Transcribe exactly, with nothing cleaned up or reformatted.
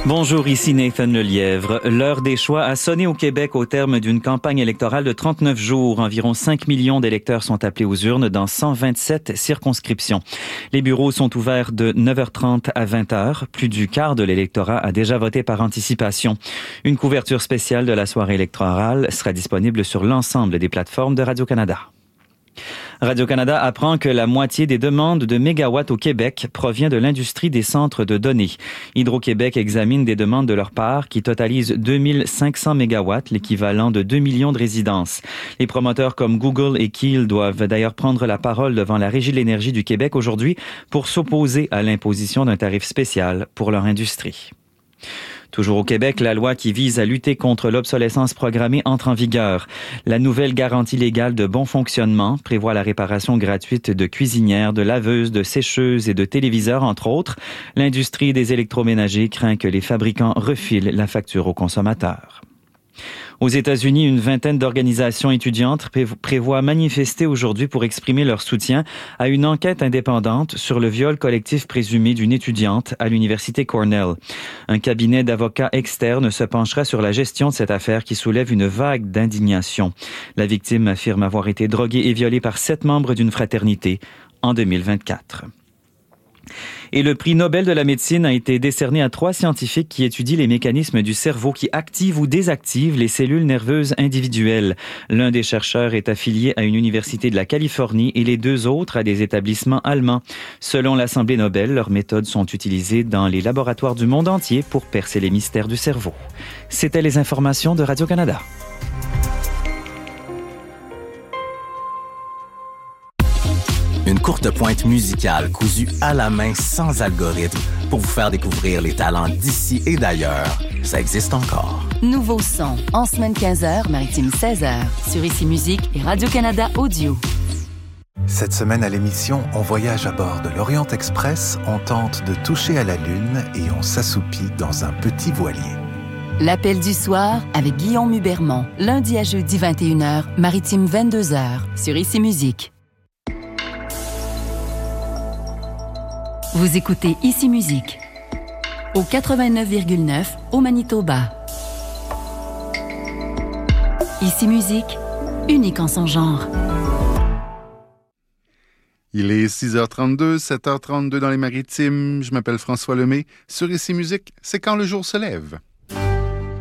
Bonjour, ici Nathan Lelièvre. L'heure des choix a sonné au Québec au terme d'une campagne électorale de trente-neuf jours. Environ cinq millions d'électeurs sont appelés aux urnes dans cent vingt-sept circonscriptions. Les bureaux sont ouverts de neuf heures trente à vingt heures. Plus du quart de l'électorat a déjà voté par anticipation. Une couverture spéciale de la soirée électorale sera disponible sur l'ensemble des plateformes de Radio-Canada. Radio-Canada apprend que la moitié des demandes de mégawatts au Québec provient de l'industrie des centres de données. Hydro-Québec examine des demandes de leur part qui totalisent deux mille cinq cents mégawatts, l'équivalent de deux millions de résidences. Les promoteurs comme Google et Keel doivent d'ailleurs prendre la parole devant la Régie de l'énergie du Québec aujourd'hui pour s'opposer à l'imposition d'un tarif spécial pour leur industrie. Toujours au Québec, la loi qui vise à lutter contre l'obsolescence programmée entre en vigueur. La nouvelle garantie légale de bon fonctionnement prévoit la réparation gratuite de cuisinières, de laveuses, de sécheuses et de téléviseurs, entre autres. L'industrie des électroménagers craint que les fabricants refilent la facture aux consommateurs. Aux États-Unis, une vingtaine d'organisations étudiantes prévoient manifester aujourd'hui pour exprimer leur soutien à une enquête indépendante sur le viol collectif présumé d'une étudiante à l'université Cornell. Un cabinet d'avocats externes se penchera sur la gestion de cette affaire qui soulève une vague d'indignation. La victime affirme avoir été droguée et violée par sept membres d'une fraternité en deux mille vingt-quatre. Et le prix Nobel de la médecine a été décerné à trois scientifiques qui étudient les mécanismes du cerveau qui activent ou désactivent les cellules nerveuses individuelles. L'un des chercheurs est affilié à une université de la Californie et les deux autres à des établissements allemands. Selon l'Assemblée Nobel, leurs méthodes sont utilisées dans les laboratoires du monde entier pour percer les mystères du cerveau. C'étaient les informations de Radio-Canada. Une courte pointe musicale cousue à la main sans algorithme pour vous faire découvrir les talents d'ici et d'ailleurs. Ça existe encore. Nouveau son, en semaine quinze heures, maritime seize heures, sur Ici Musique et Radio-Canada Audio. Cette semaine à l'émission, on voyage à bord de l'Orient Express, on tente de toucher à la Lune et on s'assoupit dans un petit voilier. L'appel du soir avec Guillaume Hubermont, lundi à jeudi vingt et une heures, maritime vingt-deux heures, sur Ici Musique. Vous écoutez Ici Musique au quatre-vingt-neuf virgule neuf au Manitoba. Ici Musique, unique en son genre. Il est six heures trente-deux, sept heures trente-deux dans les Maritimes. Je m'appelle François Lemay. Sur Ici Musique, c'est quand le jour se lève.